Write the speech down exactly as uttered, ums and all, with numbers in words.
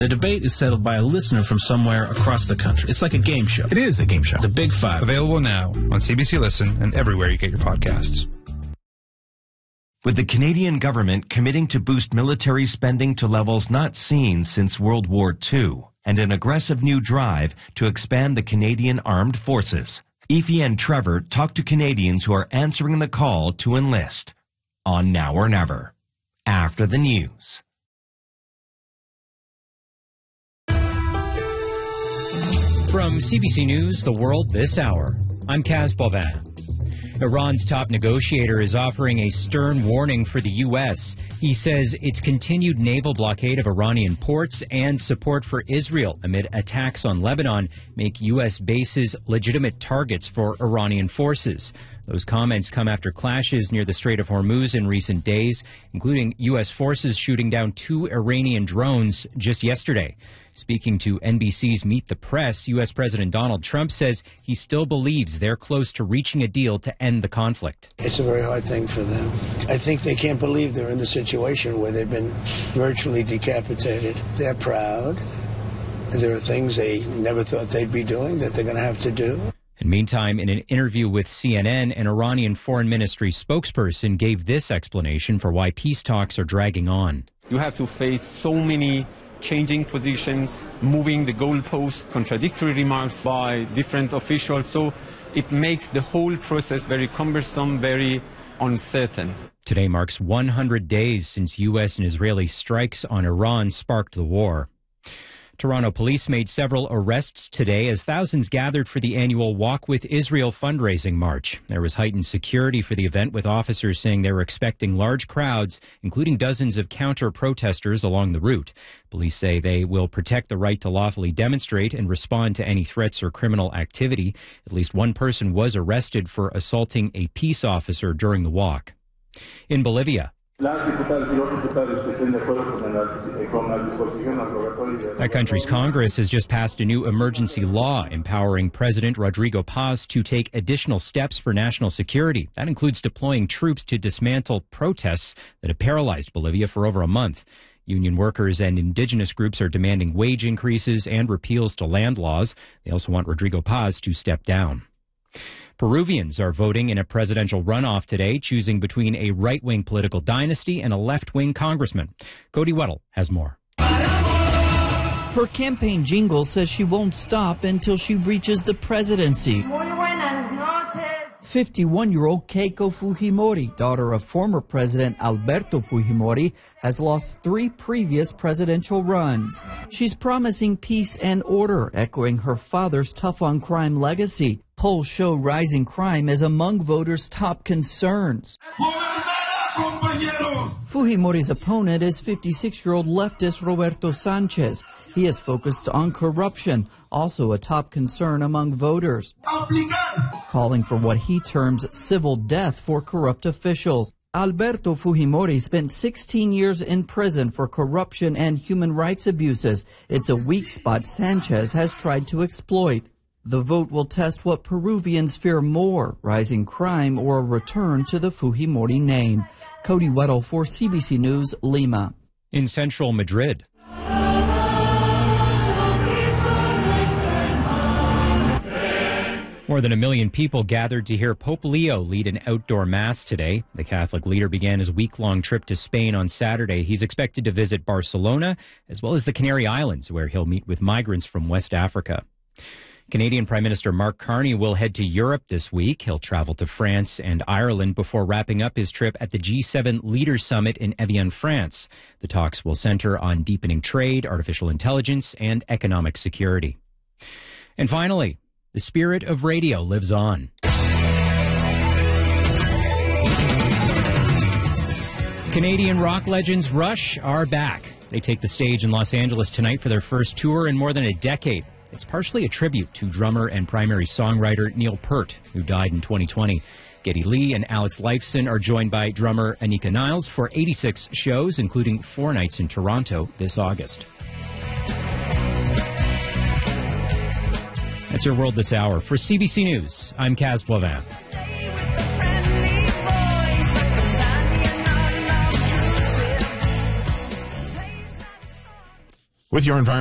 The debate is settled by a listener from somewhere across the country. It's like a game show. It is a game show. The Big Five. Available now on C B C Listen and everywhere you get your podcasts. With the Canadian government committing to boost military spending to levels not seen since World War Two, and an aggressive new drive to expand the Canadian Armed Forces, Efi and Trevor talk to Canadians who are answering the call to enlist on Now or Never, after the news. From C B C News, The World This Hour, I'm Kaz Bovin. Iran's top negotiator is offering a stern warning for the U S. He says its continued naval blockade of Iranian ports and support for Israel amid attacks on Lebanon make U S bases legitimate targets for Iranian forces. Those comments come after clashes near the Strait of Hormuz in recent days, including U S forces shooting down two Iranian drones just yesterday. Speaking to N B C's Meet the Press, U S President Donald Trump says he still believes they're close to reaching a deal to end the conflict. It's a very hard thing for them. I think they can't believe they're in the situation where they've been virtually decapitated. They're proud. There are things they never thought they'd be doing that they're going to have to do. And meantime, in an interview with C N N, an Iranian Foreign Ministry spokesperson gave this explanation for why peace talks are dragging on. You have to face so many changing positions, moving the goalposts, contradictory remarks by different officials. So it makes the whole process very cumbersome, very uncertain. Today marks one hundred days since U S and Israeli strikes on Iran sparked the war. Toronto police made several arrests today as thousands gathered for the annual Walk with Israel fundraising march. There was heightened security for the event, with officers saying they were expecting large crowds, including dozens of counter-protesters along the route. Police say they will protect the right to lawfully demonstrate and respond to any threats or criminal activity. At least one person was arrested for assaulting a peace officer during the walk. In Bolivia, that country's Congress has just passed a new emergency law empowering President Rodrigo Paz to take additional steps for national security. That includes deploying troops to dismantle protests that have paralyzed Bolivia for over a month. Union workers and indigenous groups are demanding wage increases and repeals to land laws. They also want Rodrigo Paz to step down. Peruvians are voting in a presidential runoff today, choosing between a right-wing political dynasty and a left-wing congressman. Cody Weddle has more. Her campaign jingle says she won't stop until she reaches the presidency. fifty-one-year-old Keiko Fujimori, daughter of former President Alberto Fujimori, has lost three previous presidential runs. She's promising peace and order, echoing her father's tough-on-crime legacy. Polls show rising crime is among voters' top concerns. Fujimori's opponent is fifty-six-year-old leftist Roberto Sanchez. He is focused on corruption, also a top concern among voters, calling for what he terms civil death for corrupt officials. Alberto Fujimori spent sixteen years in prison for corruption and human rights abuses. It's a weak spot Sanchez has tried to exploit. The vote will test what Peruvians fear more, rising crime or a return to the Fujimori name. Cody Weddle for C B C News, Lima. In central Madrid, more than a million people gathered to hear Pope Leo lead an outdoor mass today. The Catholic leader began his week-long trip to Spain on Saturday. He's expected to visit Barcelona as well as the Canary Islands, where he'll meet with migrants from West Africa. Canadian Prime Minister Mark Carney will head to Europe this week. He'll travel to France and Ireland before wrapping up his trip at the G seven Leaders Summit in Evian, France. The talks will center on deepening trade, artificial intelligence, and economic security. And finally, the spirit of radio lives on. Canadian rock legends Rush are back. They take the stage in Los Angeles tonight for their first tour in more than a decade. It's partially a tribute to drummer and primary songwriter Neil Peart, who died in twenty twenty. Geddy Lee and Alex Lifeson are joined by drummer Anika Niles for eighty-six shows, including four nights in Toronto this August. That's your World This Hour. For C B C News, I'm Kaz Blavin. with your environment.